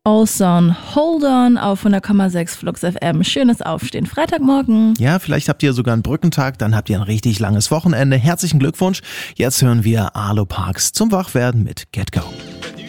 Ozone, Hold On auf 100,6 Flux FM. Schönes Aufstehen. Freitagmorgen. Ja, vielleicht habt ihr sogar einen Brückentag, dann habt ihr ein richtig langes Wochenende. Herzlichen Glückwunsch. Jetzt hören wir Arlo Parks zum Wachwerden mit Get Go.